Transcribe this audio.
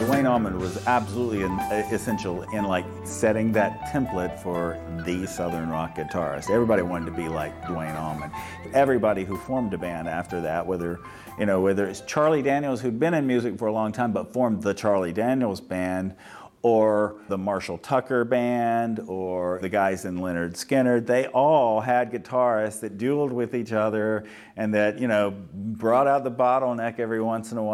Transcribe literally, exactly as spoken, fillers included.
Duane Allman was absolutely in, uh, essential in like setting that template for the Southern rock guitarist. Everybody wanted to be like Duane Allman. Everybody who formed a band after that, whether you know whether it's Charlie Daniels, who'd been in music for a long time but formed the Charlie Daniels Band, or the Marshall Tucker Band, or the guys in Lynyrd Skynyrd, they all had guitarists that dueled with each other and that, you know, brought out the bottleneck every once in a while.